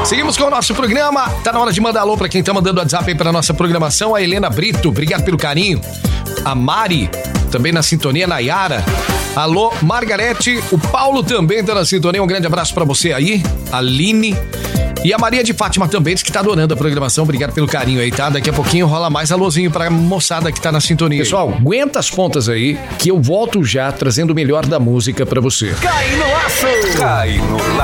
Seguimos com o nosso programa. Tá na hora de mandar alô pra quem tá mandando WhatsApp aí pra nossa programação. A Helena Brito, obrigado pelo carinho. A Mari, também na sintonia. Nayara. Alô, Margarete. O Paulo também tá na sintonia. Um grande abraço pra você aí. A Aline. E a Maria de Fátima também diz que tá adorando a programação. Obrigado pelo carinho aí, tá? Daqui a pouquinho rola mais alôzinho pra moçada que tá na sintonia. Pessoal, aguenta as pontas aí que eu volto já trazendo o melhor da música pra você. Cai no laço! Cai no laço!